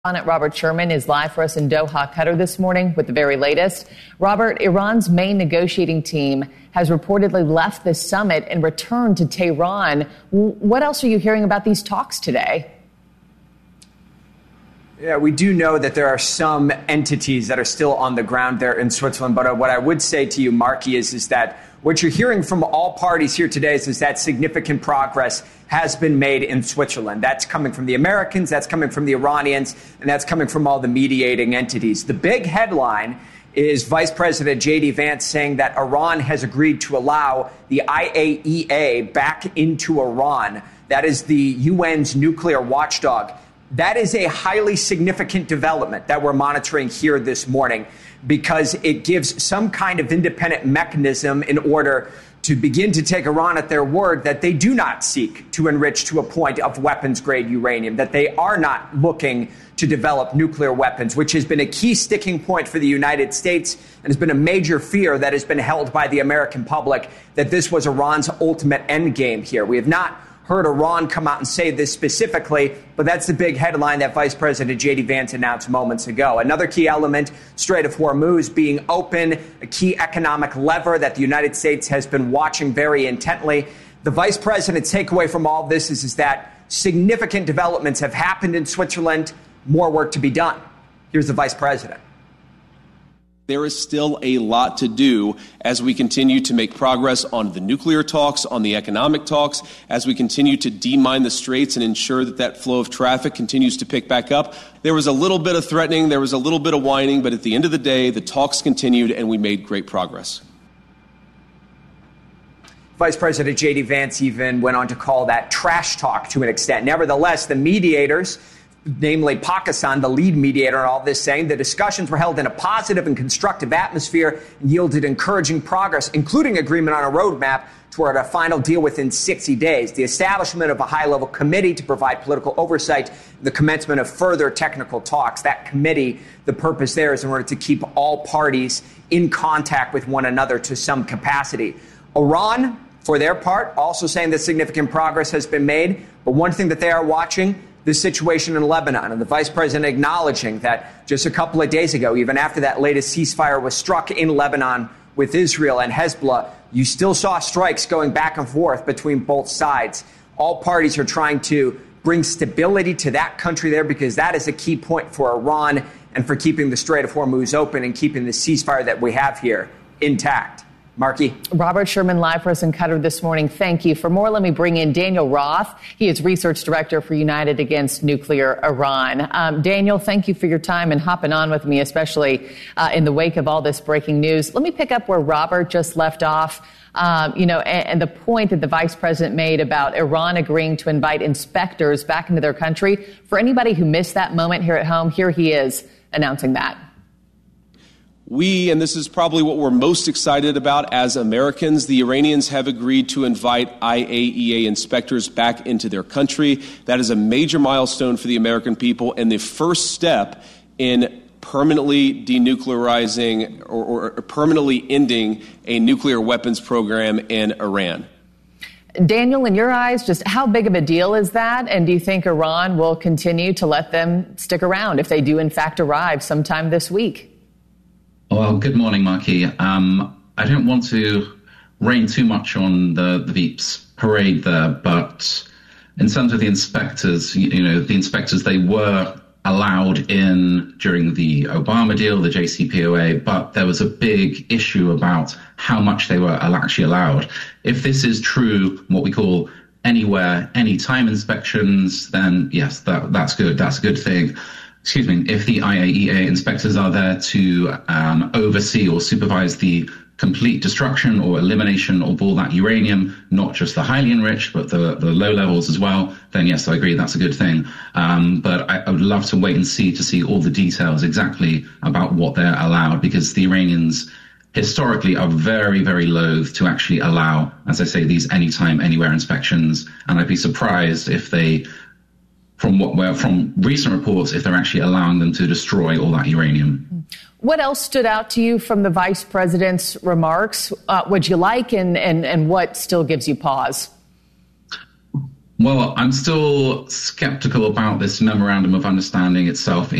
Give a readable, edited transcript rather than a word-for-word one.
Robert Sherman is live for us in Doha, Qatar this morning with the very latest. Robert, Iran's main negotiating team has reportedly left the summit and returned to Tehran. What else are you hearing about these talks today? Yeah, we do know that there are some entities that are still on the ground there in Switzerland. But what I would say to you, Marky, is that what you're hearing from all parties here today is that significant progress has been made in Switzerland. That's coming from the Americans, that's coming from the Iranians, and that's coming from all the mediating entities. The big headline is Vice President J.D. Vance saying that Iran has agreed to allow the IAEA back into Iran. That is the UN's nuclear watchdog. That is a highly significant development that we're monitoring here this morning because it gives some kind of independent mechanism in order to begin to take Iran at their word that they do not seek to enrich to a point of weapons-grade uranium, that they are not looking to develop nuclear weapons, which has been a key sticking point for the United States and has been a major fear that has been held by the American public, that this was Iran's ultimate endgame here. We have not heard Iran come out and say this specifically, but that's the big headline that Vice President J.D. Vance announced moments ago. Another key element, Strait of Hormuz being open, a key economic lever that the United States has been watching very intently. The Vice President's takeaway from all of this is that significant developments have happened in Switzerland, more work to be done. Here's the Vice President. There is still a lot to do as we continue to make progress on the nuclear talks, on the economic talks, as we continue to demine the straits and ensure that that flow of traffic continues to pick back up. There was a little bit of threatening, there was a little bit of whining, but at the end of the day, the talks continued and we made great progress. Vice President J.D. Vance even went on to call that trash talk to an extent. Nevertheless, the mediators, namely Pakistan, the lead mediator in all this, saying the discussions were held in a positive and constructive atmosphere and yielded encouraging progress, including agreement on a roadmap toward a final deal within 60 days, the establishment of a high-level committee to provide political oversight, the commencement of further technical talks. That committee, the purpose there is in order to keep all parties in contact with one another to some capacity. Iran, for their part, also saying that significant progress has been made, but one thing that they are watching, the situation in Lebanon, and the vice president acknowledging that just a couple of days ago, even after that latest ceasefire was struck in Lebanon with Israel and Hezbollah, you still saw strikes going back and forth between both sides. All parties are trying to bring stability to that country there because that is a key point for Iran and for keeping the Strait of Hormuz open and keeping the ceasefire that we have here intact. Marky. Robert Sherman live for us in Qatar this morning. Thank you. For more, let me bring in Daniel Roth. He is research director for United Against Nuclear Iran. Daniel, thank you for your time and hopping on with me, especially in the wake of all this breaking news. Let me pick up where Robert just left off. And the point that the vice president made about Iran agreeing to invite inspectors back into their country. For anybody who missed that moment here at home, here he is announcing that. We, and this is probably what we're most excited about as Americans, the Iranians have agreed to invite IAEA inspectors back into their country. That is a major milestone for the American people and the first step in permanently denuclearizing or permanently ending a nuclear weapons program in Iran. Daniel, in your eyes, just how big of a deal is that? And do you think Iran will continue to let them stick around if they do, in fact, arrive sometime this week? Well, good morning, Marky. I don't want to rain too much on the Veeps parade there, but in terms of the inspectors, the inspectors, they were allowed in during the Obama deal, the JCPOA, but there was a big issue about how much they were actually allowed. If this is true, what we call anywhere, anytime inspections, then yes, that's good. That's a good thing. If the IAEA inspectors are there to oversee or supervise the complete destruction or elimination of all that uranium, not just the highly enriched, but the low levels as well, then yes, I agree, that's a good thing. But I would love to wait and see all the details exactly about what they're allowed, because the Iranians historically are very, very loath to actually allow, as I say, these anytime, anywhere inspections. And I'd be surprised if they, from recent reports, if they're actually allowing them to destroy all that uranium. What else stood out to you from the vice president's remarks? What'd you like and what still gives you pause? Well, I'm still skeptical about this memorandum of understanding itself.